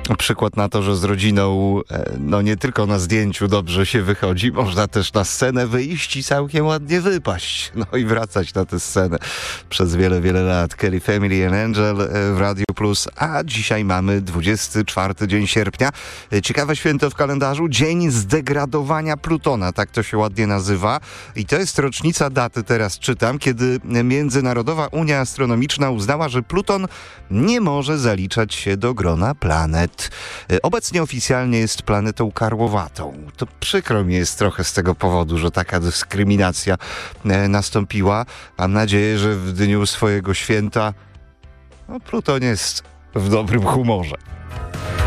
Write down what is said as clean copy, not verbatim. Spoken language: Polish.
Przykład na to, że z rodziną no nie tylko na zdjęciu dobrze się wychodzi, można też na scenę wyjść i całkiem ładnie wypaść. No i wracać na tę scenę przez wiele, wiele lat. Kelly Family and Angel w Radiu Plus, a dzisiaj mamy 24 dzień sierpnia. Ciekawe święto w kalendarzu, Dzień Zdegradowania Plutona, tak to się ładnie nazywa. I to jest rocznica daty, teraz czytam, kiedy Międzynarodowa Unia Astronomiczna uznała, że Pluton nie może zaliczać się do grona planet. Obecnie oficjalnie jest planetą karłowatą. To przykro mi jest trochę z tego powodu, że taka dyskryminacja nastąpiła. Mam nadzieję, że w dniu swojego święta Pluton jest w dobrym humorze.